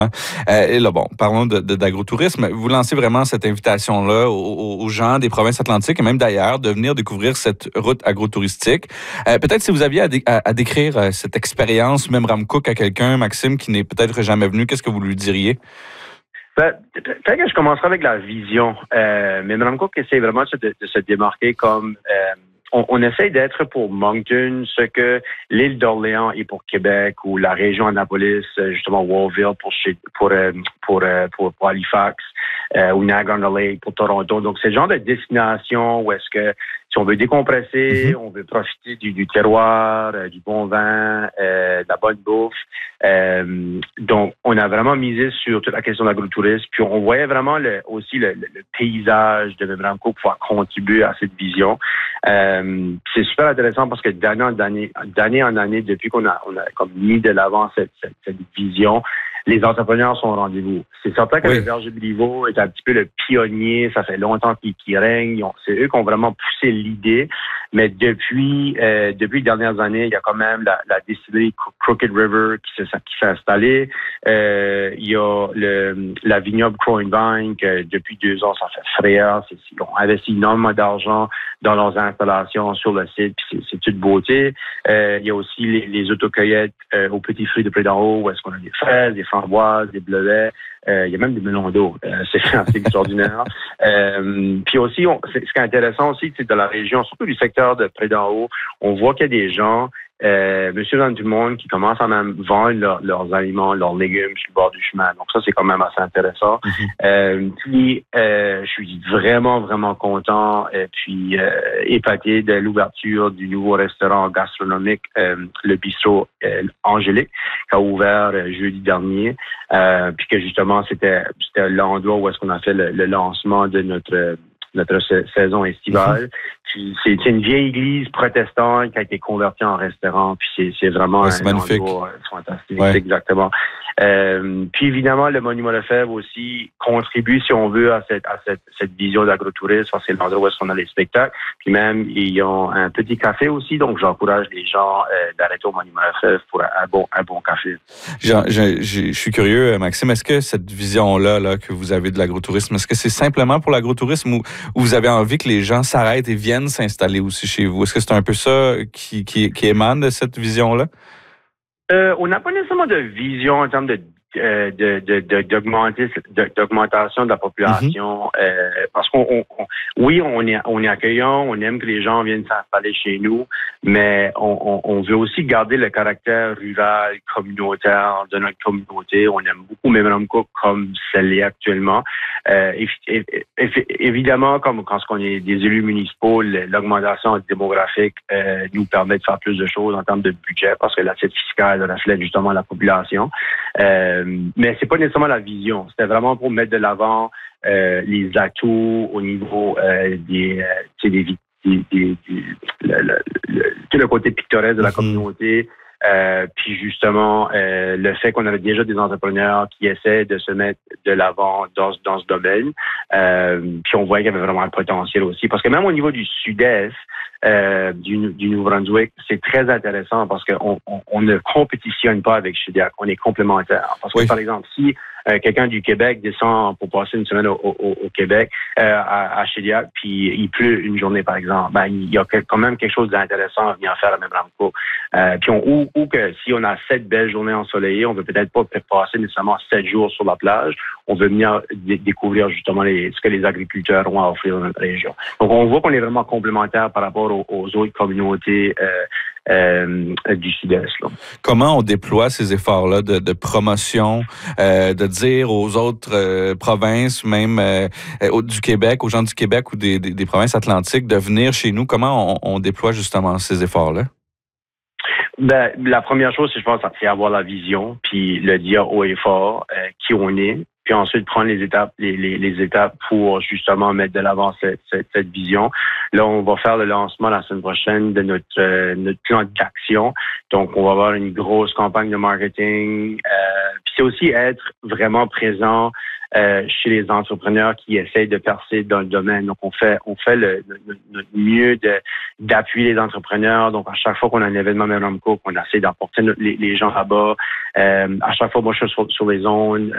Et là, bon, parlons d'agrotourisme. Vous lancez vraiment cette invitation-là aux gens des provinces atlantiques et même d'ailleurs de venir découvrir cette route agrotouristique. Peut-être si vous aviez à décrire cette expérience Memramcook à quelqu'un, Maxime, qui n'est peut-être jamais venu, qu'est-ce que vous lui diriez? Peut-être que je commencerai avec la vision. Mais Mme Cook essaie vraiment de se démarquer comme on essaie d'être pour Moncton ce que l'île d'Orléans est pour Québec ou la région Annapolis, justement Warville pour Halifax ou Niagara-on-the-Lake pour Toronto. Donc, c'est le genre de destination où est-ce que si on veut décompresser, on veut profiter du terroir, du bon vin, de la bonne bouffe. Donc, on a vraiment misé sur toute la question de l'agrotourisme. Puis, on voyait vraiment aussi le paysage de Memramcook pouvoir contribuer à cette vision. C'est super intéressant parce que d'année en année, depuis qu'on a comme mis de l'avant cette vision, les entrepreneurs sont au rendez-vous. C'est certain que le Verger Béliveau est un petit peu le pionnier. Ça fait longtemps qu'il règne. C'est eux qui ont vraiment poussé l'idée. Mais depuis les dernières années, il y a quand même la distillerie Crooked River qui s'est installée. Il y a la vignoble Crow & Vine que depuis 2 ans, ça fait frayeur. Ils ont investi énormément d'argent dans leurs installations sur le site. Puis c'est toute beauté. Il y a aussi les autocueillettes aux petits fruits de près d'en haut où est-ce qu'on a des fraises, des framboises, des bleuets. Il y a même des melons d'eau. C'est assez extraordinaire. Puis aussi, ce qui est intéressant aussi, c'est dans la région, surtout du secteur de près d'en haut, on voit qu'il y a des gens, monsieur dans tout le monde, qui commencent à même vendre leurs aliments, leurs légumes sur le bord du chemin. Donc ça, c'est quand même assez intéressant. Puis, je suis vraiment, vraiment content et puis épaté de l'ouverture du nouveau restaurant gastronomique, le bistrot Angélique, qui a ouvert jeudi dernier. Puis que justement, c'était l'endroit où est-ce qu'on a fait le lancement de notre saison estivale. Puis c'est une vieille église protestante qui a été convertie en restaurant. Puis c'est vraiment un magnifique endroit fantastique. Ouais. Exactement. Puis évidemment, le Monument Lefebvre aussi contribue, si on veut, à cette vision d'agrotourisme. Parce que c'est l'endroit où est-ce qu'on a les spectacles. Puis même, ils ont un petit café aussi. Donc, j'encourage les gens d'arrêter au Monument Lefebvre pour un bon café. Je suis curieux, Maxime. Est-ce que cette vision-là que vous avez de l'agrotourisme, est-ce que c'est simplement pour l'agrotourisme ou vous avez envie que les gens s'arrêtent et viennent s'installer aussi chez vous? Est-ce que c'est un peu ça qui émane de cette vision-là? On n'a pas nécessairement de vision en termes d'augmentation de la population, parce on est accueillant, on aime que les gens viennent s'installer chez nous, mais on veut aussi garder le caractère rural, communautaire de notre communauté. On aime beaucoup Memramcook comme celle est actuellement. Évidemment, comme quand on est des élus municipaux, l'augmentation démographique nous permet de faire plus de choses en termes de budget, parce que l'assiette fiscale reflète justement la population. Mais c'est pas nécessairement la vision. C'était vraiment pour mettre de l'avant les atouts au niveau tout le côté pittoresque de la communauté. Puis justement, le fait qu'on avait déjà des entrepreneurs qui essaient de se mettre de l'avant dans ce domaine. Puis on voyait qu'il y avait vraiment un potentiel aussi. Parce que même au niveau du sud-est du Nouveau-Brunswick, c'est très intéressant parce qu'on ne compétitionne pas avec Shediac. On est complémentaires. Parce que, par exemple, si quelqu'un du Québec descend pour passer une semaine au Québec, à Shediac, puis il pleut une journée, par exemple, il y a quand même quelque chose d'intéressant à venir faire à Memramcook. Puis ou que si on a 7 belles journées ensoleillées, on veut peut-être pas passer nécessairement 7 jours sur la plage. On veut venir découvrir justement ce que les agriculteurs ont à offrir dans notre région. Donc, on voit qu'on est vraiment complémentaires par rapport aux autres communautés du Sud-Est. Là. Comment on déploie ces efforts-là de promotion, de dire aux autres provinces, même du Québec, aux gens du Québec ou des provinces atlantiques, de venir chez nous? Comment on déploie justement ces efforts-là? La première chose, je pense, c'est avoir la vision, puis le dire haut et fort qui on est, puis ensuite prendre les étapes pour justement mettre de l'avant cette vision. Là, on va faire le lancement la semaine prochaine de notre plan d'action. Donc, on va avoir une grosse campagne de marketing. Puis c'est aussi être vraiment présent chez les entrepreneurs qui essayent de percer dans le domaine. Donc, on fait notre mieux d'appuyer les entrepreneurs. Donc, à chaque fois qu'on a un événement Memramcook, on essaie d'apporter les gens là-bas. À chaque fois, moi, je suis sur les zones